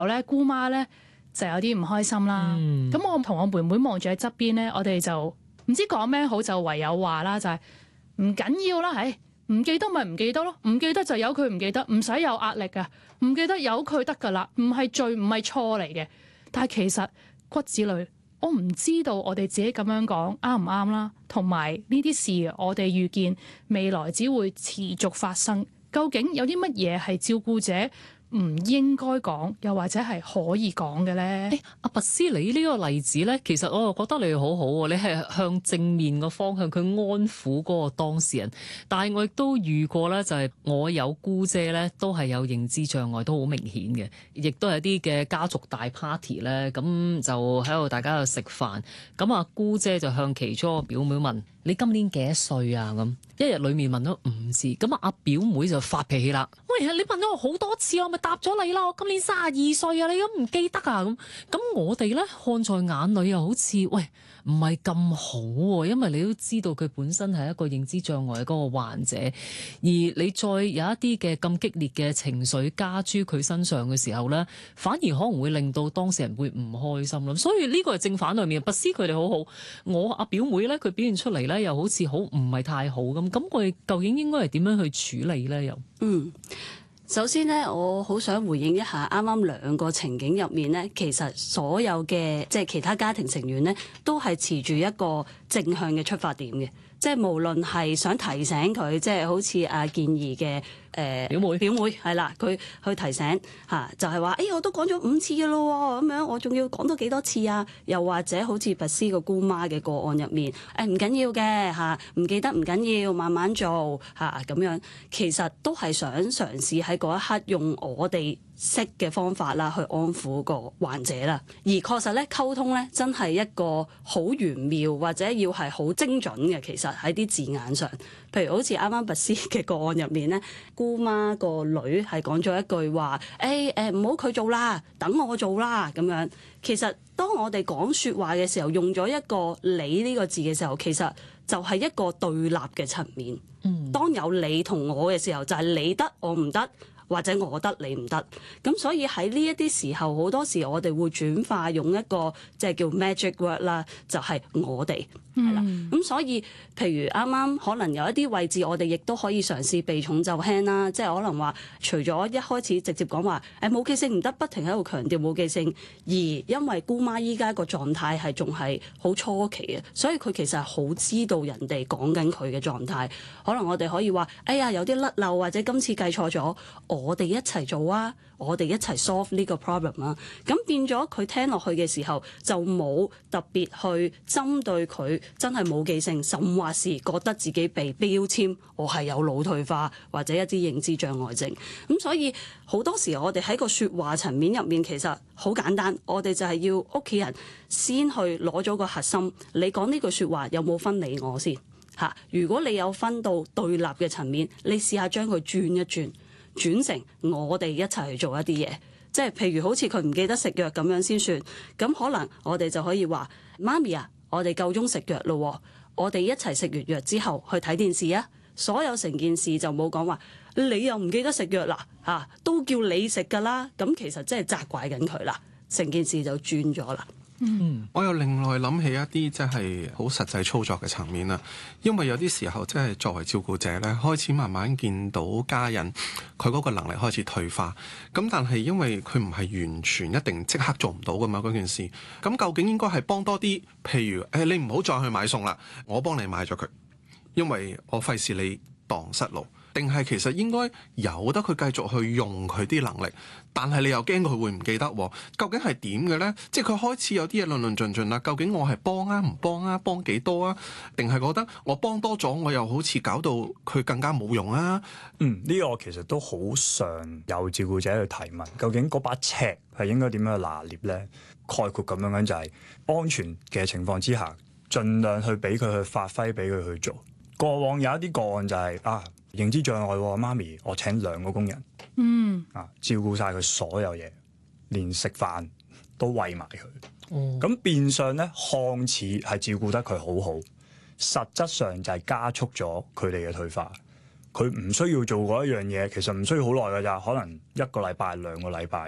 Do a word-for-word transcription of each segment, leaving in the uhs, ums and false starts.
我咧姑媽咧就有啲唔開心啦。咁、嗯、我同我妹妹望住喺側邊咧，我哋就唔知講咩好，就唯有話啦，就係唔緊要啦，唉，唔記得咪唔記得咯，唔記得就由佢唔記得，唔使有壓力噶，唔記得由佢得噶啦，唔係罪唔係錯嚟嘅。但係其實骨子裏，我唔知道我哋自己咁樣講啱唔啱啦，同埋呢啲事我哋預見未來只會持續發生。究竟有啲乜嘢係照顧者唔應該講，又或者係可以講嘅咧？ 誒，阿拔絲，你呢個例子咧，其實我又覺得你好好喎，你係向正面個方向，佢安撫嗰個當事人。但係我亦都遇過咧，就係我有姑姐咧，都係有認知障礙，都好明顯嘅，亦都係啲嘅家族大 party 咧，咁就喺度大家喺度食飯，咁阿姑姐就向其中一個表妹問：你今年幾多歲啊？咁一日裡面問咗五次，咁阿表妹就發脾氣啦。喂，你問咗我好多次，我咪答咗你啦。我今年三十二歲啊，你都唔記得啊？咁咁我哋咧看在眼裏又好似喂唔係咁好喎，因為你都知道佢本身係一個認知障礙嘅嗰個患者，而你再有一啲嘅咁激烈嘅情緒加諸佢身上嘅時候咧，反而可能會令到當事人會唔開心咯。所以呢個係正反兩面。拔絲佢哋好好，我阿表妹咧佢表現出嚟咧又好似好唔係太好咁。咁我哋究竟應該係點樣去處理咧？又嗯。首先咧，我好想回應一下啱啱兩個情景入面咧，其實所有嘅即係其他家庭成員咧，都係持住一個正向嘅出發點嘅，即係無論係想提醒佢，即係好似阿健兒嘅誒表妹表妹係啦，佢去提醒嚇、啊，就係、是、話：哎，我都講咗五次嘅咯，咁樣我仲要講多幾多次啊？又或者好似拔絲個姑媽嘅個案入面，誒唔緊要嘅嚇，唔記得唔緊要，慢慢做嚇咁、啊、樣，其實都係想嘗試喺嗰一刻用我哋識嘅方法啦，去安撫個患者啦。而確實咧，溝通咧真係一個好玄妙或者要係好精準嘅。其實喺啲字眼上，譬如好似啱啱拔絲嘅個案入面咧，姑媽個女係講咗一句話：誒誒唔好佢做啦，等我做啦咁樣。其實當我哋講説話嘅時候，用咗一個你呢個字嘅時候，其實就係一個對立嘅層面。嗯，當有你同我嘅時候，就係、是、你得我唔得。或者我得你唔得，咁所以喺呢一啲時候，好多時我哋會轉化用一個即係叫 magic word 啦，就係我哋係啦。咁所以譬如啱啱可能有一啲位置，我哋亦都可以嘗試避重就輕啦，即係可能話除咗一開始直接講話誒冇記性唔得，不停喺度強調冇記性，而因為姑媽依家個狀態係仲係好初期嘅，所以佢其實係好知道人哋講緊佢嘅狀態。可能我哋可以話：哎呀，有啲甩漏或者今次計錯咗。我哋一齊做啊！我哋一齊 solve 呢個 problem 啊！咁變咗佢聽落去嘅時候，就冇特別去針對佢真係冇記性，甚或是覺得自己被標籤，我係有腦退化或者一啲認知障礙症。咁所以好多時我哋喺個説話層面入面，其實好簡單，我哋就係要屋企人先去攞咗個核心，你講呢句説話有冇分你我先嚇？如果你有分到對立嘅層面，你試下將佢轉一轉。轉成我哋一齊去做一啲嘢，即係譬如好似佢唔記得食藥咁樣先算，咁可能我哋就可以話：媽咪啊，我哋夠鐘食藥咯，我哋一齊食完藥之後去睇電視啊！所有成件事就冇講話，你又唔記得食藥啦嚇，都叫你食㗎啦，咁其實真係責怪緊佢啦，成件事就轉咗啦。 嗯，我又另外諗起一啲即係好實際操作嘅層面啦，因為有啲時候即係作為照顧者咧，開始慢慢見到家人佢嗰個能力開始退化，咁但係因為佢唔係完全一定即刻做唔到㗎嘛嗰件事，咁究竟應該係幫多啲，譬如誒、哎、你唔好再去買餸啦，我幫你買咗佢，因為我費事你蕩失路。定係其實應該由得佢繼續去用佢啲能力，但係你又驚佢會唔記得，究竟係點嘅呢？即係佢開始有啲嘢論論盡盡啦。究竟我係幫啊唔幫啊？幫幾多啊？定係覺得我幫多咗，我又好似搞到佢更加冇用啊？ 嗯，呢個其實都好常有照顧者去提問，究竟嗰把尺係應該點樣去拿捏呢？概括咁樣樣就係安全嘅情況之下，盡量去俾佢去發揮，俾佢去做。過往有一啲個案就係、是、啊。認知障礙，媽咪，我請兩個工人，嗯啊，照顧晒佢所有嘢，連食飯都餵埋佢。咁、哦、變相咧，看似係照顧得佢好好，實質上就係加速咗佢哋嘅退化。佢唔需要做嗰一樣嘢，其實唔需要好耐㗎咋，可能一個禮拜、兩個禮拜，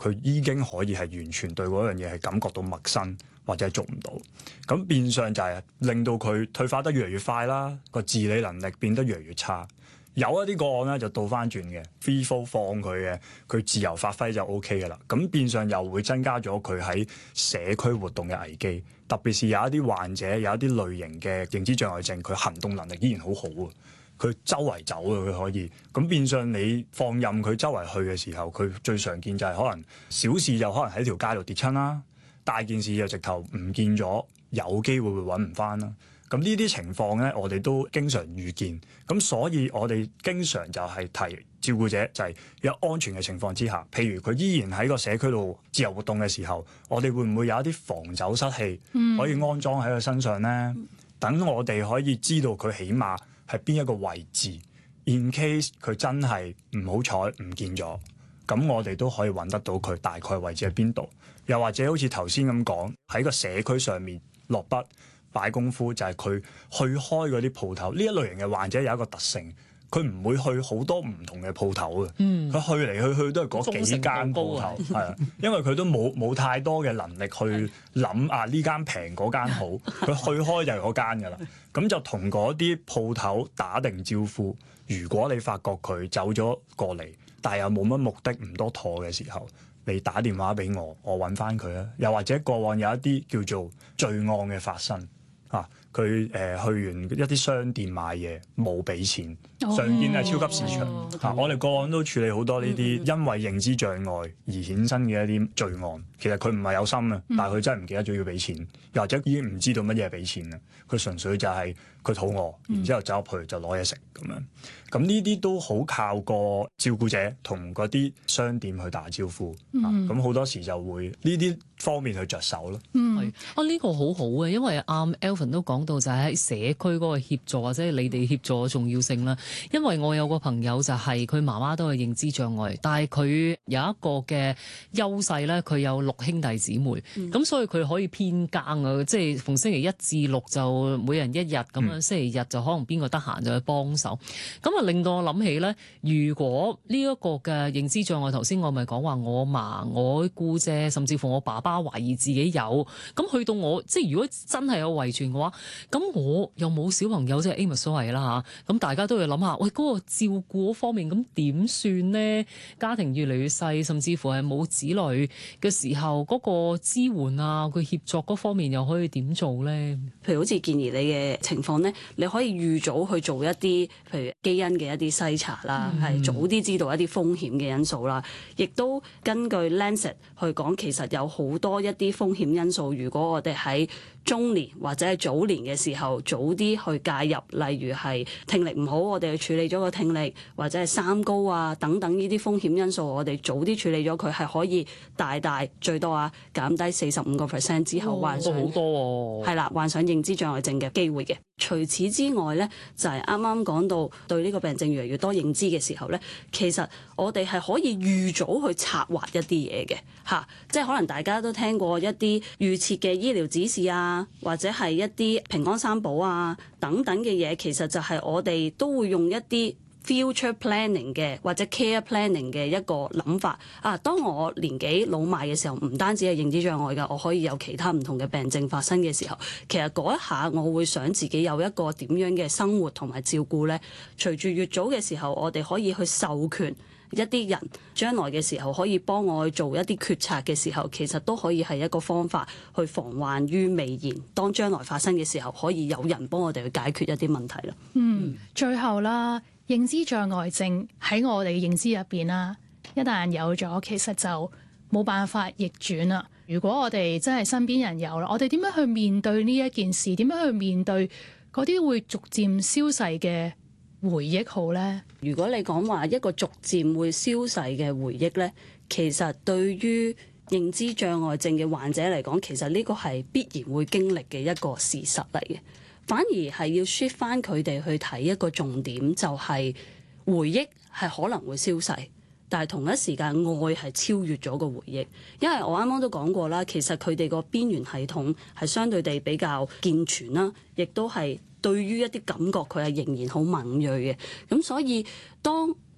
佢已經可以係完全對嗰樣嘢係感覺到陌生或者係做唔到，咁變相就係令到佢退化得越嚟越快啦，個自理能力變得越嚟越差。有一啲個案咧就倒翻轉嘅 free fall 放佢嘅，佢自由發揮就 O K 嘅啦。咁變相又會增加咗佢喺社區活動嘅危機，特別是有一啲患者有一啲類型嘅認知障礙症，佢行動能力依然好好啊，佢周圍走啊，佢可以。咁變相你放任佢周圍去嘅時候，佢最常見就係可能小事就可能喺條街度跌親啦，大件事就直頭唔見咗，有機會會揾唔翻啦。咁呢啲情況咧，我哋都經常遇見，咁所以我哋經常就係提照顧者就係有安全嘅情況之下，譬如佢依然喺個社區度自由活動嘅時候，我哋會唔會有一啲防走失器可以安裝喺佢身上咧？等、嗯、我哋可以知道佢起碼係邊一個位置 ，in case 佢真係唔好彩唔見咗，咁我哋都可以揾得到佢大概位置喺邊度。又或者好似頭先咁講，喺個社區上面落筆擺功夫，就係佢去開嗰啲鋪頭。呢一類型嘅患者有一個特性，佢唔會去好多唔同嘅鋪頭嘅。嗯，佢去嚟去去都係嗰幾間鋪頭，係啊，因為佢都冇冇太多嘅能力去諗啊呢間平嗰間好，佢去開就係嗰間噶啦。咁就同嗰啲鋪頭打定招呼。如果你發覺佢走咗過嚟，但係又冇乜目的唔多妥嘅時候，你打電話俾我，我揾翻佢啊。又或者過往有一啲叫做罪案嘅發生。啊！佢誒、呃、去完一啲商店買嘢冇俾錢，常見係超級市場。哦、啊！我哋個案都處理好多呢啲因為認知障礙而衍生嘅一啲罪案。其實佢唔係有心啊，但係佢真係唔記得咗要俾錢，又或者已經唔知道乜嘢係俾錢啦。佢純粹就係佢肚餓，然之後走入去就攞嘢食咁樣。咁呢啲都好靠個照顧者同嗰啲商店去打招呼。咁好、嗯啊、多時就會呢啲方面去着手咯。 嗯，係啊，呢、呢個好好嘅，因為阿 Alvin 都講到就係喺社區嗰個協助或者你哋協助嘅重要性啦。因為我有個朋友就係佢媽媽都係認知障礙，但係佢有一個嘅優勢咧，佢有六兄弟姊妹，咁、嗯、所以佢可以編更啊，即係逢星期一至六就每人一日咁樣，嗯、星期日就可能邊個得閒就去幫手。咁啊令到我諗起咧，如果呢一個嘅認知障礙，頭先我咪講話我嫲、我姑姐，甚至乎我爸爸懷疑自己有，咁去到我即係如果真係有遺傳嘅話，咁我又冇小朋友，即係 Amos 所謂啦嚇，咁大家都要諗下，喂嗰、嗰個照顧方面咁點算呢？家庭越嚟越細，甚至乎係冇子女嘅時候，嗰、嗰個支援啊，佢協作嗰方面又可以點做咧？ 譬如好似建議你嘅情況咧，你可以預早去做一啲譬如基因嘅一啲篩查啦，係、嗯、早啲知道一啲風險嘅因素啦，亦都根據 Lancet 去講，其實有好多一啲風險因素，如果我哋喺中年或者係早年嘅時候早啲去介入，例如係聽力唔好，我哋去處理咗個聽力，或者係三高啊等等呢啲風險因素，我哋早啲處理咗佢，係可以大大最多啊減低四十五個 percent 之後患上好、哦、多係、哦、啦患上認知障礙症嘅機會嘅。除此之外咧，就係啱啱講到對呢個病症越嚟越多認知嘅時候咧，其實我哋係可以預早去策劃一啲嘢嘅嚇，即係可能大家都聽過一啲預設嘅醫療指示啊，或者係一啲平安三寶啊等等嘅嘢，其實就係我哋都會用一啲 future planning 嘅或者 care planning 嘅一個諗法啊。當我年紀老邁嘅時候，唔單止係認知障礙㗎，我可以有其他唔同嘅病症發生嘅時候，其實嗰一下我會想自己有一個點樣嘅生活同埋照顧呢？隨住越早嘅時候，我哋可以去授權一啲人將來嘅時候可以幫我去做一啲決策嘅時候，其實都可以係一個方法去防患於未然。當將來發生嘅時候，可以有人幫我哋去解決一啲問題啦。 嗯，最後啦，認知障礙症喺我哋嘅認知入邊啦，一旦有咗，其實就冇辦法逆轉啦。如果我哋真係身邊人有啦，我哋點樣去面對呢一件事？點樣去面對嗰啲會逐漸消逝嘅回憶好咧？ 如果你講話一個逐漸會消逝嘅回憶咧，其實對於認知障礙症嘅患者嚟講，其實呢個係必然會經歷嘅一個事實嚟嘅。反而係要 shift 翻佢哋去睇一個重點，就係回憶係可能會消逝，但係同一時間愛係超越咗個回憶。因為我啱啱都講過啦，其實佢哋個邊緣系統係相對地比較健全啦，亦都係對於一啲感覺佢係仍然好敏鋭嘅。咁所以當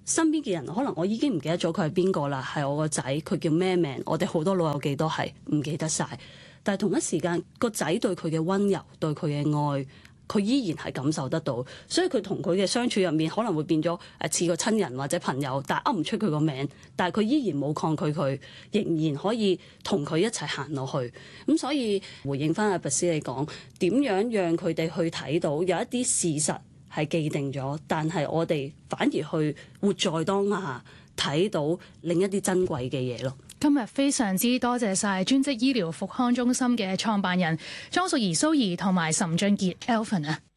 身邊嘅人可能我已經唔記得咗佢係邊個啦，係我個仔，佢叫咩名？我哋好多老友記都係唔記得晒。但係同一時間，個仔對佢嘅溫柔，對佢嘅愛，佢依然係感受得到。所以佢同佢嘅相處入面可能會變咗誒似個親人或者朋友，但係噏唔出佢個名，但係佢依然冇抗拒佢，仍然可以同佢一齊行落去。咁所以回應翻阿拔斯你講，點樣讓佢哋去睇到有一啲事實係既定咗，但係我哋反而去活在當下，睇到另一啲珍貴嘅嘢咯。 今日非常之多謝晒專職醫療復康中心嘅創辦人莊淑儀蘇儀同埋岑俊傑 Alvin 啊！